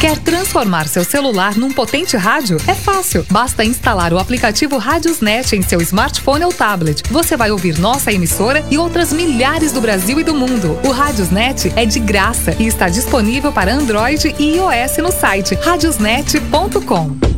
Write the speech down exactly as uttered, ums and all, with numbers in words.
Quer transformar seu celular num potente rádio? É fácil. Basta instalar o aplicativo Radiosnet em seu smartphone ou tablet. Você vai ouvir nossa emissora e outras milhares do Brasil e do mundo. O Radiosnet é de graça e está disponível para Android e iOS no site radiosnet ponto com.